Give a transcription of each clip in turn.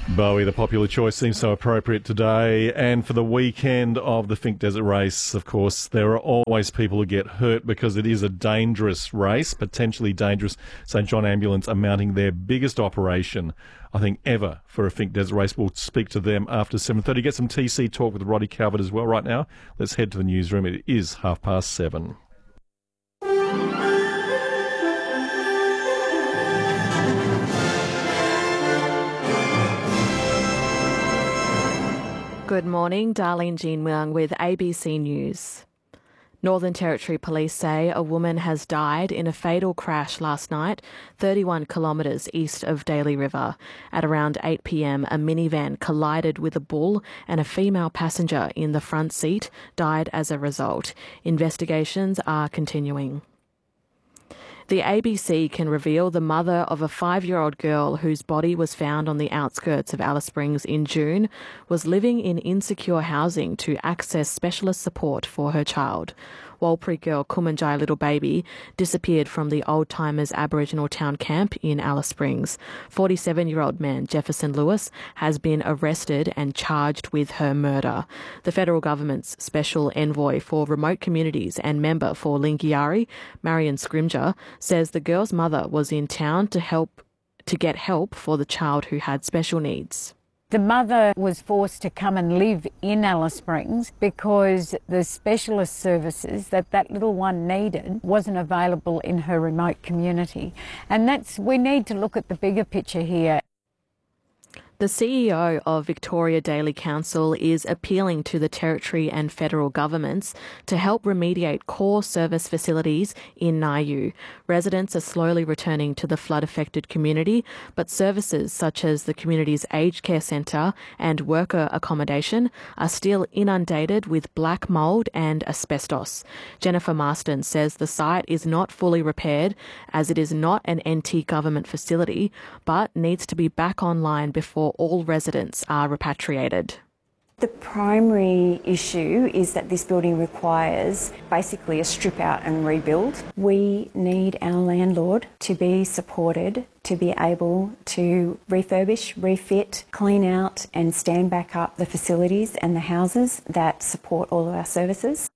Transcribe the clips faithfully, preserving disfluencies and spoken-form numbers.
Bowie, the popular choice, seems so appropriate today. And for the weekend of the Finke Desert Race, of course, there are always people who get hurt because it is a dangerous race, potentially dangerous. St John Ambulance are mounting their biggest operation, I think, ever for a Finke Desert Race. We'll speak to them after seven thirty. Get some T C talk with Roddy Calvert as well right now. Let's head to the newsroom. It is half past seven. Good morning, Darlene Jean Muang with A B C News. Northern Territory Police say a woman has died in a fatal crash last night, thirty-one kilometres east of Daly River. At around eight p m, a minivan collided with a bull and a female passenger in the front seat died as a result. Investigations are continuing. The A B C can reveal the mother of a five-year-old girl whose body was found on the outskirts of Alice Springs in June was living in insecure housing to access specialist support for her child. Walpri girl Kumanjai Little Baby disappeared from the Old Timers Aboriginal Town Camp in Alice Springs. forty-seven-year-old man Jefferson Lewis has been arrested and charged with her murder. The federal government's special envoy for remote communities and member for Lingiari, Marion Scrimger, says the girl's mother was in town to help to get help for the child who had special needs. The mother was forced to come and live in Alice Springs because the specialist services that that little one needed wasn't available in her remote community. And that's, we need to look at the bigger picture here. The C E O of Victoria Daily Council is appealing to the Territory and federal governments to help remediate core service facilities in Niue. Residents are slowly returning to the flood-affected community, but services such as the community's aged care centre and worker accommodation are still inundated with black mould and asbestos. Jennifer Marston says the site is not fully repaired as it is not an N T government facility, but needs to be back online before all residents are repatriated. The primary issue is that this building requires basically a strip out and rebuild. We need our landlord to be supported to be able to refurbish, refit, clean out and stand back up the facilities and the houses that support all of our services.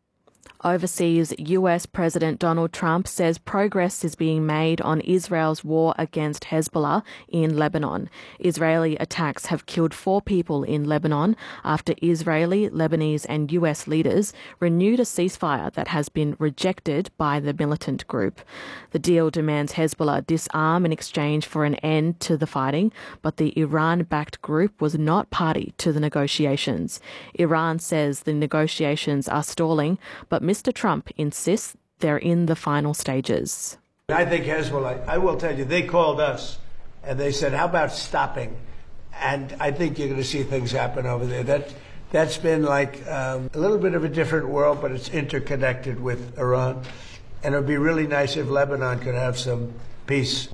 Overseas, U S President Donald Trump says progress is being made on Israel's war against Hezbollah in Lebanon. Israeli attacks have killed four people in Lebanon after Israeli, Lebanese and U S leaders renewed a ceasefire that has been rejected by the militant group. The deal demands Hezbollah disarm in exchange for an end to the fighting, but the Iran-backed group was not party to the negotiations. Iran says the negotiations are stalling, but Mister Trump insists they're in the final stages. I think Hezbollah, I will tell you, they called us and they said, how about stopping? And I think you're going to see things happen over there. That, that's been like um, a little bit of a different world, but it's interconnected with Iran. And it would be really nice if Lebanon could have some peace.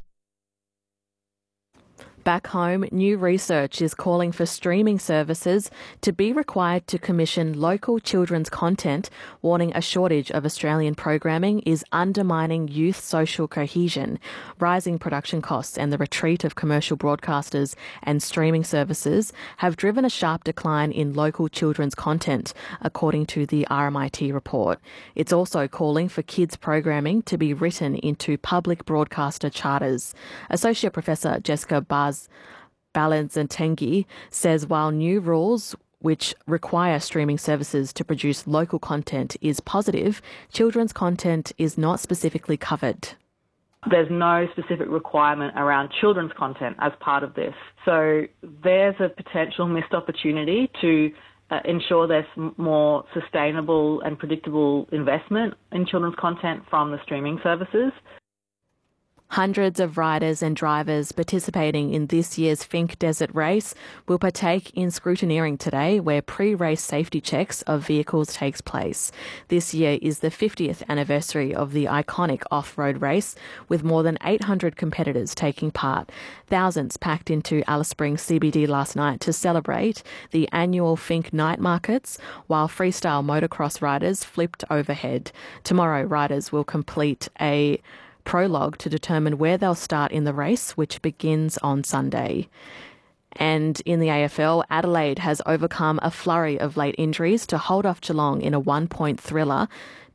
Back home, new research is calling for streaming services to be required to commission local children's content, warning a shortage of Australian programming is undermining youth social cohesion. Rising production costs and the retreat of commercial broadcasters and streaming services have driven a sharp decline in local children's content, according to the R M I T report. It's also calling for kids' programming to be written into public broadcaster charters. Associate Professor Jessica Baz Balanzentengi says while new rules which require streaming services to produce local content is positive, children's content is not specifically covered. There's no specific requirement around children's content as part of this. So there's a potential missed opportunity to uh, ensure there's more sustainable and predictable investment in children's content from the streaming services. Hundreds of riders and drivers participating in this year's Finke Desert Race will partake in scrutineering today, where pre-race safety checks of vehicles takes place. This year is the fiftieth anniversary of the iconic off-road race, with more than eight hundred competitors taking part. Thousands packed into Alice Springs C B D last night to celebrate the annual Finke night markets, while freestyle motocross riders flipped overhead. Tomorrow, riders will complete a prologue to determine where they'll start in the race, which begins on Sunday. And in the A F L, Adelaide has overcome a flurry of late injuries to hold off Geelong in a one-point thriller.